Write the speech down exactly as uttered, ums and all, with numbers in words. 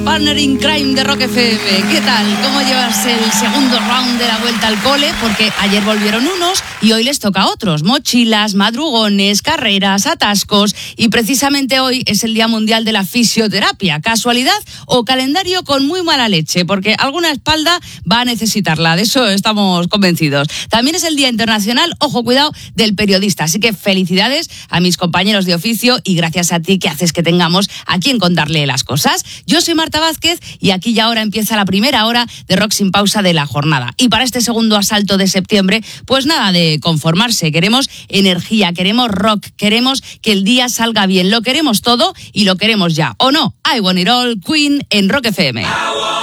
Partner in Crime de Rock F M. ¿Qué tal? ¿Cómo llevas el segundo round de la vuelta al cole? Porque ayer volvieron unos y hoy les toca a otros. Mochilas, madrugones, carreras, atascos. Y precisamente hoy es el Día Mundial de la Fisioterapia. ¿Casualidad o calendario con muy mala leche? Porque alguna espalda va a necesitarla. De eso estamos convencidos. También es el Día Internacional, ojo, cuidado, del periodista. Así que felicidades a mis compañeros de oficio y gracias a ti que haces que tengamos a quien contarle las cosas. Yo soy Marta Vázquez y aquí ya ahora empieza la primera hora de Rock sin pausa de la jornada. Y para este segundo asalto de septiembre, pues nada de conformarse. Queremos energía, queremos rock, queremos que el día salga bien. Lo queremos todo y lo queremos ya. ¿O no? I Want It All, Queen en Rock F M.